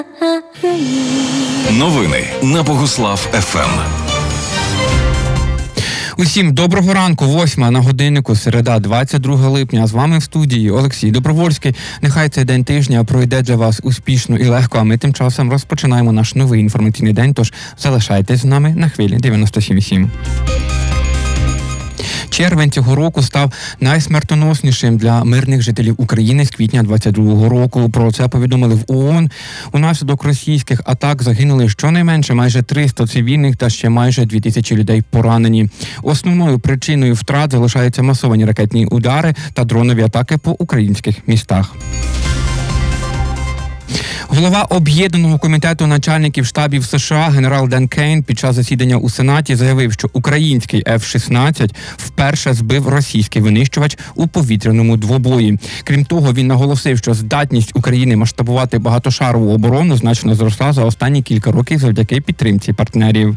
Новини на Богослав ФМ. Усім доброго ранку, 8 на годиннику, середа, 22 липня. З вами в студії Олексій Добровольський. Нехай цей день тижня пройде для вас успішно і легко, а ми тим часом розпочинаємо наш новий інформаційний день, тож залишайтесь з нами на хвилі 97,7. Червень цього року став найсмертоноснішим для мирних жителів України з квітня 22-го року. Про це повідомили в ООН. Унаслідок російських атак загинули щонайменше майже 300 цивільних та ще майже 2000 людей поранені. Основною причиною втрат залишаються масовані ракетні удари та дронові атаки по українських містах. Голова Об'єднаного комітету начальників штабів США генерал Ден Кейн під час засідання у Сенаті заявив, що український F-16 вперше збив російський винищувач у повітряному двобої. Крім того, він наголосив, що здатність України масштабувати багатошарову оборону значно зросла за останні кілька років завдяки підтримці партнерів.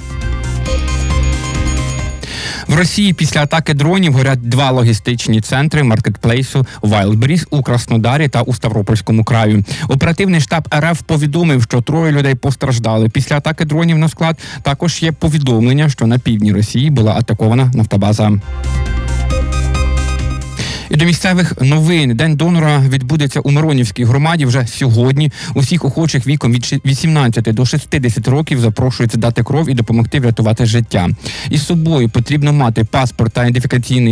В Росії після атаки дронів горять два логістичні центри маркетплейсу Wildberries у Краснодарі та у Ставропольському краю. Оперативний штаб РФ повідомив, що 3 людей постраждали. Після атаки дронів на склад також є повідомлення, що на півдні Росії була атакована нафтобаза. І до місцевих новин. День донора відбудеться у Миронівській громаді вже сьогодні. Усіх охочих віком від 18 до 60 років запрошують здати кров і допомогти врятувати життя. Із собою потрібно мати паспорт та ідентифікаційний